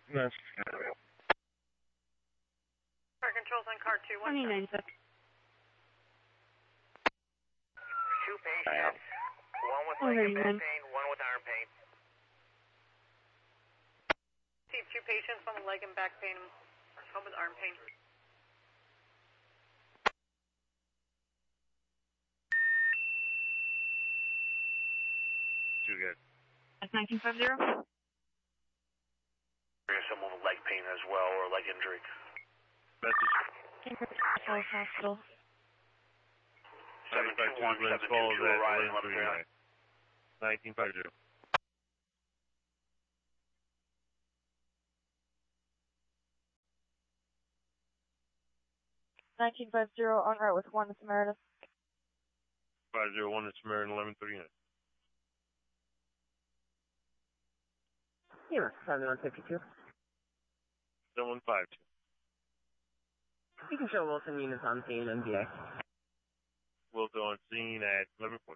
That's Fire controls on car 217. 29. Two patients, one with leg and back pain, one with arm pain. See two patients, one with leg and back pain, one with arm pain. too good. That's 1950. There's someone with leg pain as well, or leg injury. Message. Falls Hospital. 721, 722, Falls at arriving 1139. 1950. En route with 1 Samaritan. 501 to Samaritan 1139. Yeah, 7152. 7152. You can show Wilson units on scene and MDA. Wilson on scene at 1140.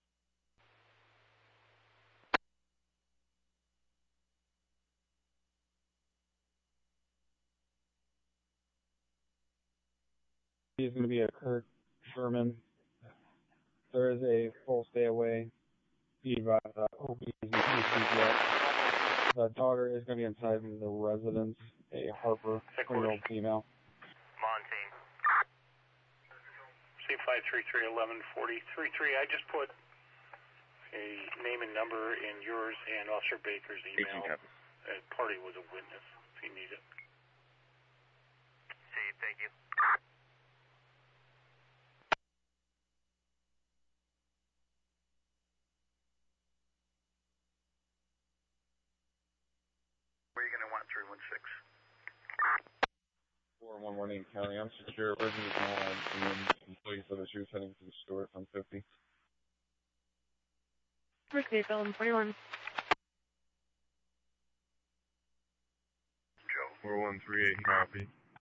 He's going to be a Kirk Sherman. There is a full stay away. Be advised OB isn't received yet. The daughter is going to be inside the residence, a Harper, 20-year-old female. Montane. C533-1140. 33, I just put a name and number in yours and Officer Baker's email. Party was a witness, if you need it. See, thank you. Where are you going to want 316? 411 County, I'm secure. Resident is now on scene. Employee said that she was heading to the store from 50. First vehicle, 41. Joe. 4138, copy.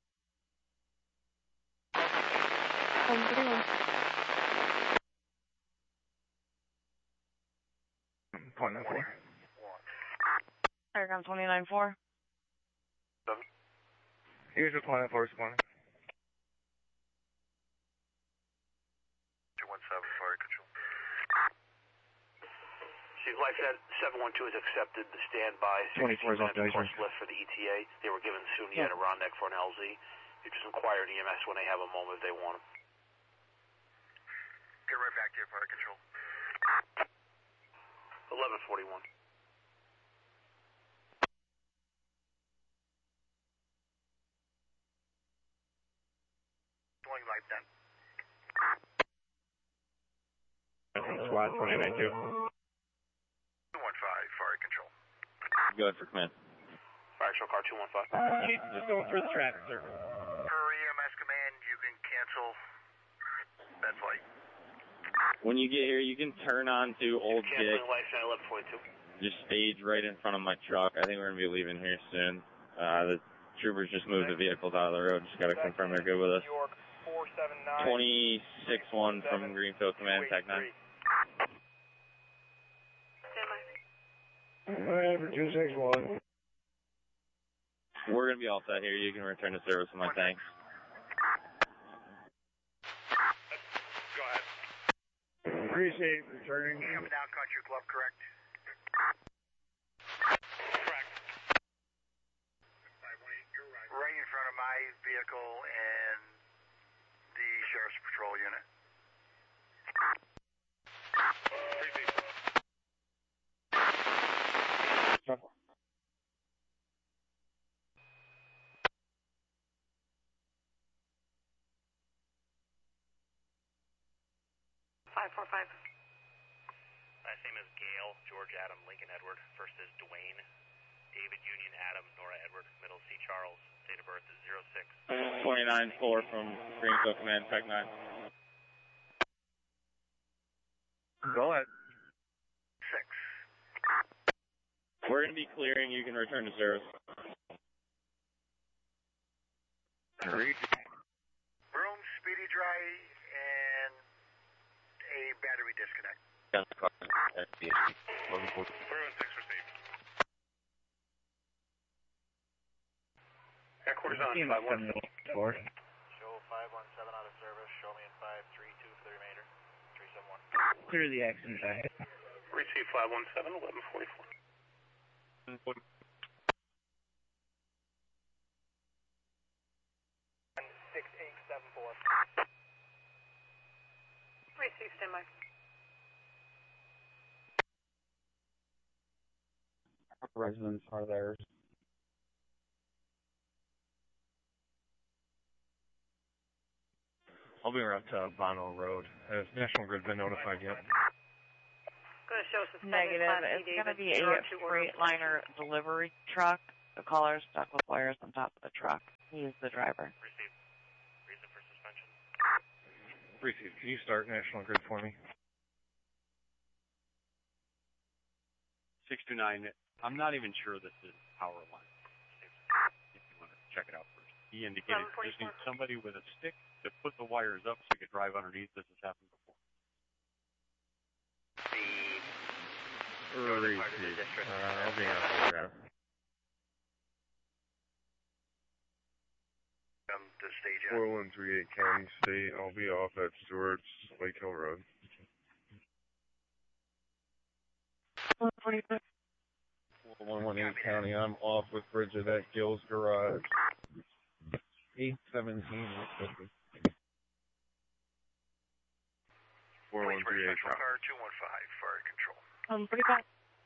41. Point 4. Paragon 29-4. Here's your point 4 responding. 217, fire control. Chief, Life 712 has accepted the standby 24 is off the course lift for the ETA. They were given SUNY at Adirondack for an LZ. You just inquire at EMS when they have a moment if they want them. Get right back to your fire control. 1141. Life done. SWAT 29-2. 215, fire control. Good for command. Fire control car 215. Chief, just going through the traffic, sir. Per EMS command, you can cancel that flight. When you get here, you can turn on to Old Dick. Canceling Life 1142. Just stage right in front of my truck. I think we're going to be leaving here soon. The troopers just moved the vehicles out of the road. Just got to confirm they're good with us. 26-1 from Greenfield Command, Tech 9. Whatever, 261. We're going to be all set here. You can return to service with my thanks. Go ahead. Appreciate returning. Coming down Country Club, correct? Correct. Right in front of my vehicle and the Sheriff's Patrol unit. Shuffle. Last name is Gail, George Adam, Lincoln Edward. First is Dwayne, David Union Adam, Nora Edward. Middle C Charles. Date of birth is 06. 29-4 from Greenfield Command, Tech 9. Go ahead. 6. We're going to be clearing. You can return to service. Read. Room, speedy dry, and a battery disconnect. 1140. 416 received. Quarters on, 517. Four. Show 517 out of service. Show me in 532 for the remainder. 371. Clear the accident side. Receive 517, 1144. 6874. Receive standby. Residents are there. I'll be around to Bono Road. Has National Grid been notified yet? Going to show suspended Negative. Class It's D, going to David. be a 02 order. Freightliner delivery truck. The caller is stuck with wires on top of the truck. He's the driver. Receive. Reason for suspension. Receive. Can you start National Grid for me? 629. I'm not even sure this is power line. If you want to check it out first. He indicated just need somebody with a stick to put the wires up so you could drive underneath. This has happened before. Receive. I'll be out there. To stage 4138 County State. I'll be off at Stewart's Lake Hill Road. 4118 County. I'm off with Bridget at Gill's Garage. 817. 4138. car 215, fire control. Pretty fast.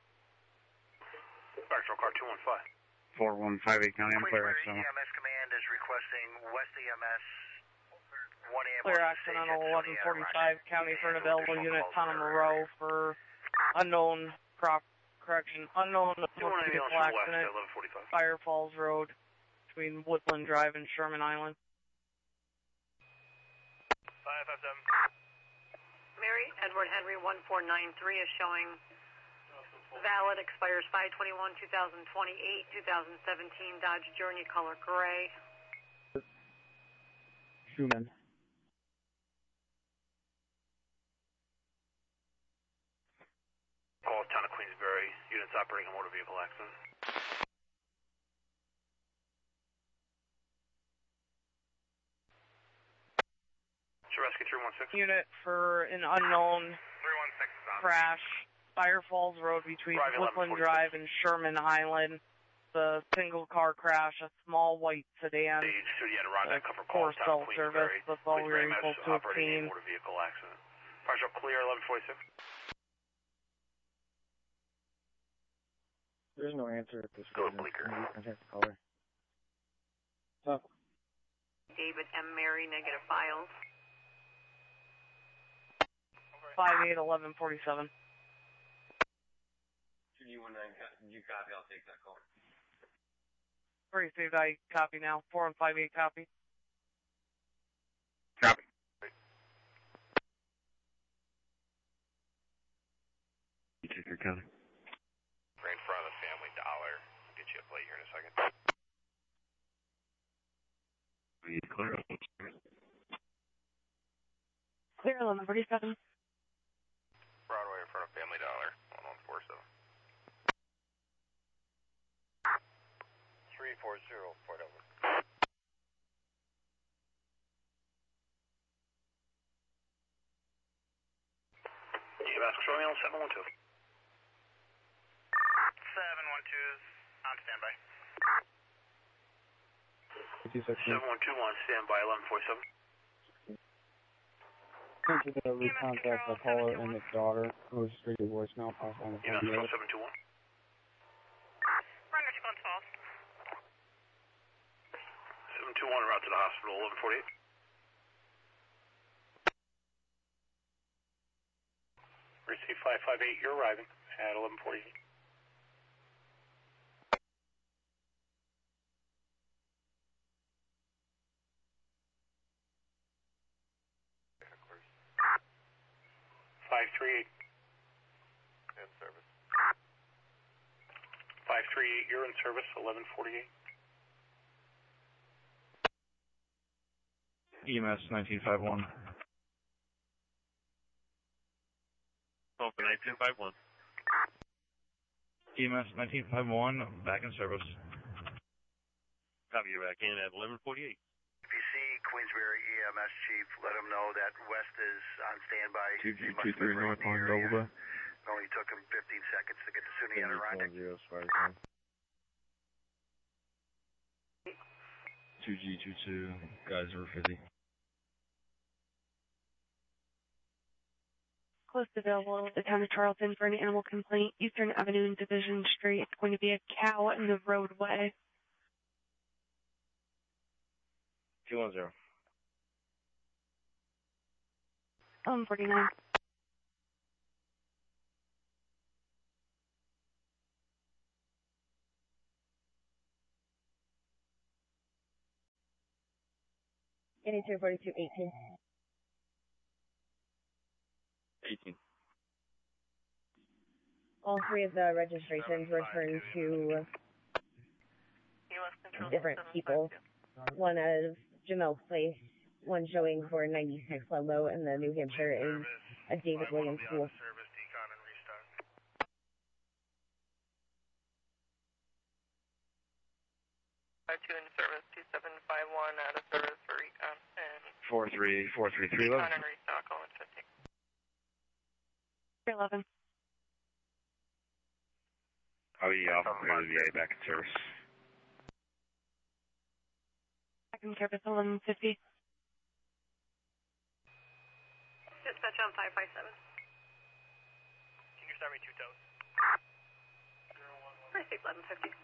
Fire control car 215. 4158 County. I'm clear. Queensbury EMS Command is requesting West EMS 1 ambulance. Clear accidental 1145 County for an available unit on Monroe for unknown unknown vehicle accident. 1145. Fire Falls Road between Woodland Drive and Sherman Island. 557. Mary Edward Henry 1493 is showing valid, expires 5/21, 2028, 2017 Dodge Journey color gray. Schumann. Call town of Queensbury. Units operating a motor vehicle accident. Show rescue 316. Unit for an unknown 316 is on. crash. Fire Falls Road between Driving Woodland 1146. Drive and Sherman Island. The single car crash, a small white sedan. Stage 30 Adirondack cover Core call town cell of service. Queensbury. That's all we were Queensbury able EMS to operating a obtain. motor vehicle accident. Partial clear 1146. There's no answer at this Go point. Bleecker. Contact the caller. Stop. David M. Mary, negative files. 581147. You copy, I'll take that call. Received, I copy now. 4158 copy. Copy. You take your counter. Right in front of the Family Dollar. I'll get you a plate here in a second. Clear. Clear 1147. Broadway in front of Family Dollar. 1147. 340, Port Over. EMS control me on 712. 712's on standby. 56. 712 on standby, 1147. Thank you to recontact the caller and his daughter, who is strictly voicemail. Pass on the EMS phone. control 721. Runner to Glens Falls. 721 route to the hospital, 1148. Receive 558, you're arriving at 1148. In service. 538, you're in service, 1148. EMS 1951. Call for 1951. EMS 1951, back in service. Copy you back in at 11:48. If you see Queensbury EMS chief, let him know that West is on standby. 2G23 North on Double Bay. It only took him 15 seconds to get to SUNY Adirondack. 2G22, guys are 50. Close available at the town of Charlton for an animal complaint. Eastern Avenue and Division Street. It's going to be a cow in the roadway. 210. 49. Getting 242, 18. 18. All three of the registrations returned to different people. One out of Jamel Place, one showing for 96 Ludlow, and the New Hampshire is a David Williams School. Two in service, 2751 out of service for recon, and 433 recon and restock, all at 50. 11. I'll be off and clear the VA back in service. Back in service, 1150. Dispatch on 557. Can you start me 2 toes? I think 1150.